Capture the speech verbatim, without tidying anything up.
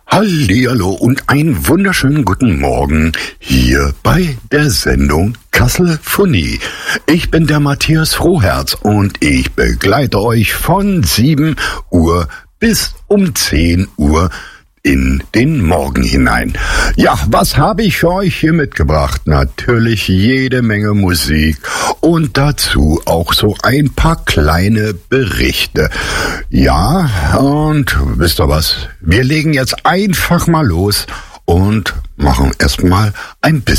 Hallihallo und einen wunderschönen guten Morgen hier bei der Sendung Kasselphonie. Ich bin der Matthias Frohherz und ich begleite euch von sieben Uhr bis um zehn Uhr in den Morgen hinein. Ja, was habe ich für euch hier mitgebracht? Natürlich jede Menge Musik und dazu auch so ein paar kleine Berichte. Ja, und wisst ihr was? Wir legen jetzt einfach mal los und machen erstmal ein bisschen